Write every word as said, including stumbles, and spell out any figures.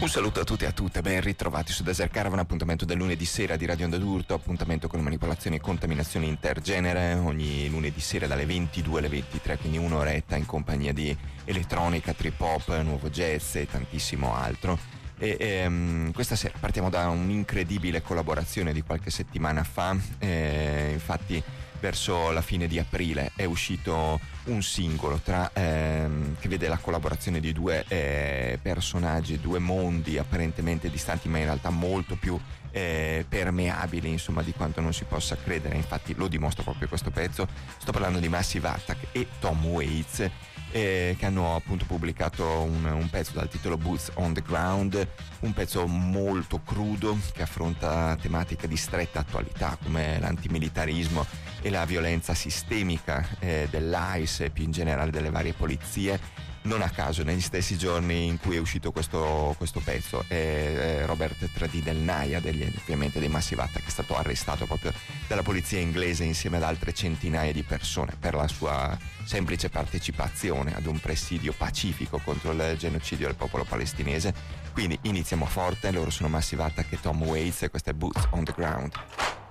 Un saluto a tutti e a tutte, ben ritrovati su Desert Caravan, appuntamento del lunedì sera di Radio Onda d'Urto, appuntamento con manipolazioni e contaminazioni intergenere, ogni lunedì sera dalle ventidue alle ventitré, quindi un'oretta in compagnia di elettronica, trip hop, nuovo jazz e tantissimo altro. E, e, um, questa sera partiamo da un'incredibile collaborazione di qualche settimana fa, eh, infatti verso la fine di aprile è uscito un singolo tra, ehm, che vede la collaborazione di due eh, personaggi, due mondi apparentemente distanti ma in realtà molto più eh, permeabili, insomma, di quanto non si possa credere. Infatti lo dimostra proprio questo pezzo. Sto parlando di Massive Attack e Tom Waits, eh, che hanno appunto pubblicato un, un pezzo dal titolo Boots on the Ground, un pezzo molto crudo che affronta tematiche di stretta attualità come l'antimilitarismo e la violenza sistemica eh, dell'I C E e più in generale delle varie polizie. Non a caso, negli stessi giorni in cui è uscito questo, questo pezzo, eh, Robert Tradi del Naia, degli, ovviamente dei Massive Attack, che è stato arrestato proprio dalla polizia inglese insieme ad altre centinaia di persone per la sua semplice partecipazione ad un presidio pacifico contro il genocidio del popolo palestinese. Quindi iniziamo forte, loro sono Massive Attack e Tom Waits e questo è Boots on the Ground.